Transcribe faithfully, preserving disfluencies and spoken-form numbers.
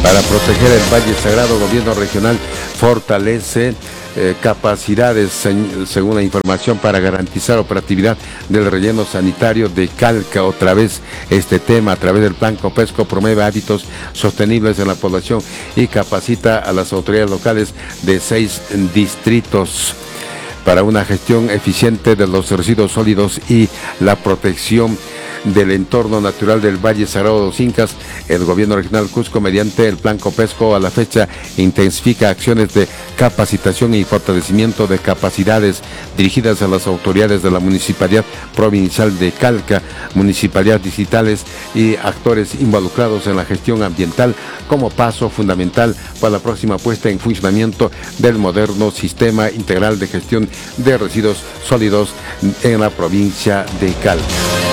Para proteger el Valle Sagrado, el gobierno regional fortalece eh, capacidades, según la información, para garantizar operatividad del relleno sanitario de Calca. Otra vez este tema, a través del Plan Copesco, promueve hábitos sostenibles en la población y capacita a las autoridades locales de seis distritos para una gestión eficiente de los residuos sólidos y la protección del entorno natural del Valle Sagrado de los Incas. El gobierno regional Cusco, mediante el Plan Copesco, a la fecha intensifica acciones de capacitación y fortalecimiento de capacidades dirigidas a las autoridades de la Municipalidad Provincial de Calca, municipalidades distritales y actores involucrados en la gestión ambiental, como paso fundamental para la próxima puesta en funcionamiento del moderno sistema integral de gestión de residuos sólidos en la provincia de Calca.